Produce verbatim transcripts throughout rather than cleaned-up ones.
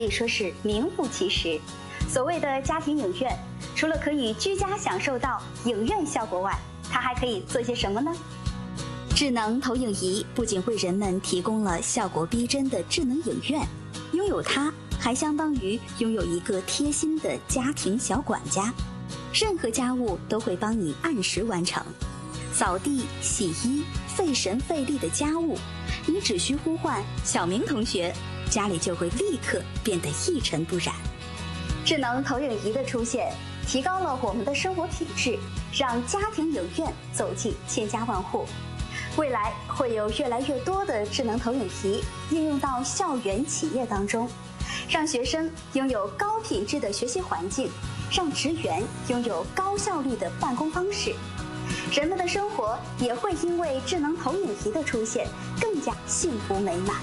可以说是名副其实。所谓的家庭影院，除了可以居家享受到影院效果外，它还可以做些什么呢？智能投影仪不仅为人们提供了效果逼真的智能影院，拥有它还相当于拥有一个贴心的家庭小管家，任何家务都会帮你按时完成。扫地、洗衣，费神费力的家务，你只需呼唤小明同学，家里就会立刻变得一尘不染。智能投影仪的出现，提高了我们的生活品质，让家庭影院走进千家万户。未来会有越来越多的智能投影仪应用到校园企业当中，让学生拥有高品质的学习环境，让职员拥有高效率的办公方式。人们的生活也會因為智能投影儀的出現更加幸福美滿。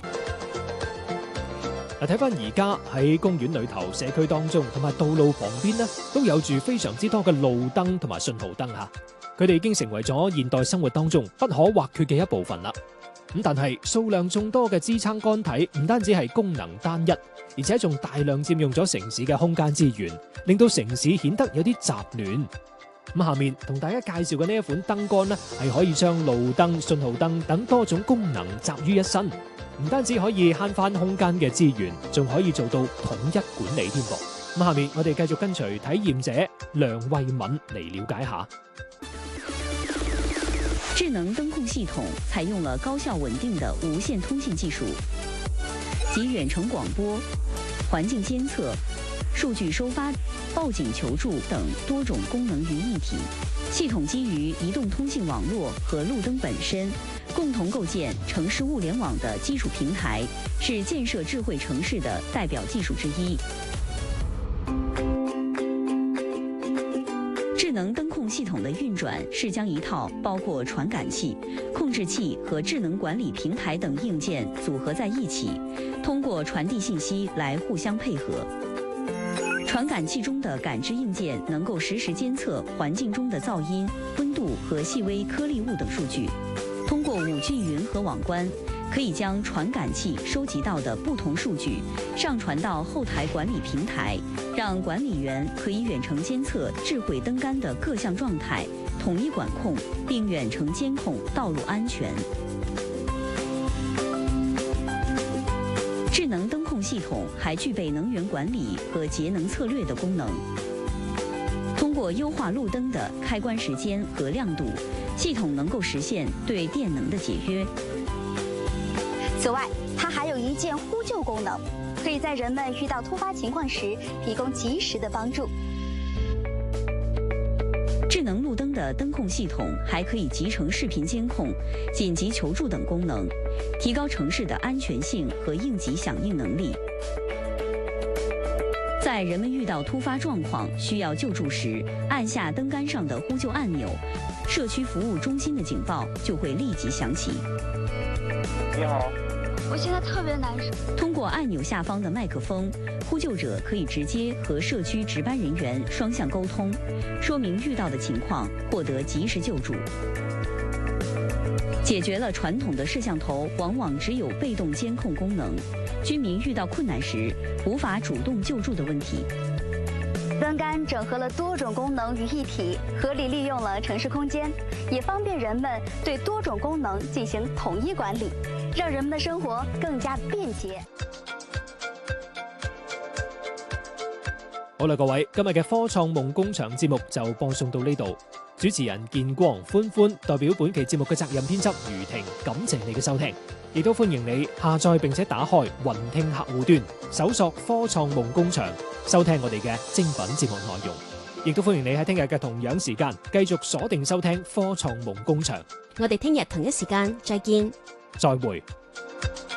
睇翻而家喺公園裏頭、社區當中同埋道路旁邊呢，都有住非常之多嘅路燈同埋信號燈嚇，佢哋已經成為咗現代生活當中不可或缺嘅一部分啦。咁但係數量眾多嘅支撐桿體唔單止係功能單一，而且仲大量佔用咗城市嘅空間資源，令到城市顯得有啲雜亂。咁下面同大家介紹嘅呢一款燈桿呢，係可以將路燈、信號燈等多種功能集於一身，唔單止可以慳翻空間嘅資源，仲可以做到統一管理添噃。咁下面我哋繼續跟隨體驗者梁慧敏嚟了解下。 智能燈控系統採用了高效穩定的無線通信技術，集遠程廣播、環境監測、數據收發、報警求助等多種功能於一體。系統基於移動通信網絡和路燈本身，共同構建城市物聯網的基礎平台，是建設智慧城市的代表技術之一。智能燈控系統的運轉是將一套包括傳感器、控制器和智能管理平台等硬件組合在一起，通過傳遞信息來互相配合。傳感器中的感知硬件能夠實時監測環境中的噪音、溫度和細微顆粒物等數據，通過五 G 雲和網關，可以將傳感器收集到的不同數據上傳到後台管理平台，讓管理員可以遠程監測智慧燈桿的各項狀態，統一管控，並遠程監控道路安全。智能燈控系統還具備能源管理和節能策略的功能。通過優化路燈的開關時間和亮度，系統能夠實現對電能的節約。 此外，它還有一鍵呼救功能，可以在人們遇到突發情況時提供及時的幫助。 智能路燈的燈控系統還可以集成視頻監控、緊急求助等功能，提高城市的安全性和應急響應能力。在人們遇到突發狀況需要救助時，按下燈桿上的呼救按鈕，社區服務中心的警報就會立即響起。 你好， 我現在特別難受。 通過按鈕下方的麥克風，呼救者可以直接和社區值班人員雙向溝通，說明遇到的情況，獲得及時救助，解決了傳統的攝像頭往往只有被動監控功能，居民遇到困難時無法主動救助的問題。 燈桿整合了多種功能於一體，合理利用了城市空間，也方便人們對多種功能進行統一管理，讓人們的生活更加便捷。 好啦，各位，今日嘅科創夢工場節目就播送到呢度。主持人建光、歡歡代表本期節目嘅責任編輯余婷，感謝你嘅收聽，亦都歡迎你下載並且打開雲聽客戶端，搜索科創夢工場，收聽我哋嘅精品節目內容。亦都歡迎你喺聽日嘅同樣時間繼續鎖定收聽科創夢工場。 我哋聽日同一時間再見， 再會。